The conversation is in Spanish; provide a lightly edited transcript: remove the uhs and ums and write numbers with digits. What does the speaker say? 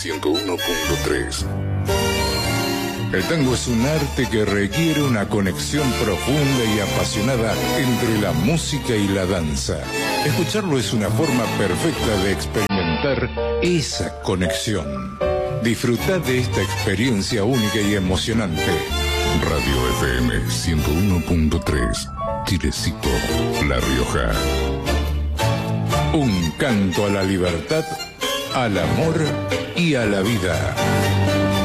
101.3. El tango es un arte que requiere una conexión profunda y apasionada entre la música y la danza. Escucharlo es una forma perfecta de experimentar esa conexión. Disfrutá de esta experiencia única y emocionante. Radio FM 101.3, Chilecito, La Rioja. Un canto a la libertad, al amor y a la vida.